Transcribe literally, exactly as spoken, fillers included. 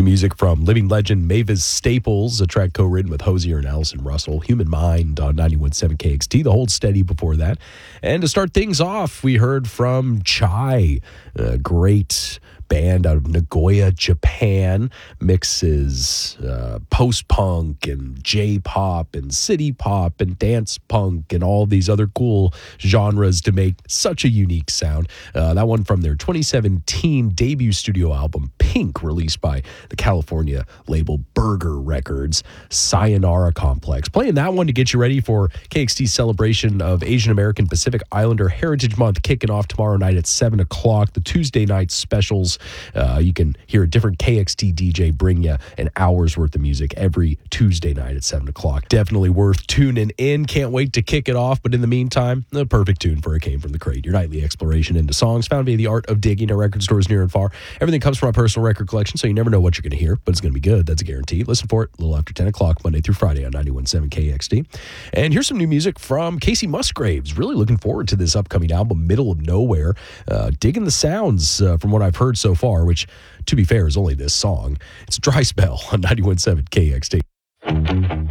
New music from living legend Mavis Staples, a track co-written with Hosier and Allison Russell. Human Mind on ninety-one point seven K X T, The Hold Steady before that. And to start things off, we heard from Chai, a great band out of Nagoya, Japan, mixes uh, post-punk and J-pop and city pop and dance punk and all these other cool genres to make such a unique sound. Uh, that one from their twenty seventeen debut studio album, Pink, released by the California label Burger Records, Sayonara Complex. Playing that one to get you ready for K X T's celebration of Asian American Pacific Islander Heritage Month, kicking off tomorrow night at seven o'clock. The Tuesday night specials. Uh, you can hear a different K X T D J bring you an hour's worth of music every Tuesday night at seven o'clock. Definitely worth tuning in. Can't wait to kick it off. But in the meantime, the perfect tune for It Came From the Crate, your nightly exploration into songs found via the art of digging at record stores near and far. Everything comes from my personal record collection, so you never know what you're going to hear, but it's going to be good. That's a guarantee. Listen for it a little after ten o'clock, Monday through Friday on ninety-one point seven K X T. And here's some new music from Casey Musgraves. Really looking forward to this upcoming album, Middle of Nowhere. Uh, digging the sounds uh, from what I've heard so far, which, to be fair, is only this song. It's Dry Spell on ninety-one point seven K X T.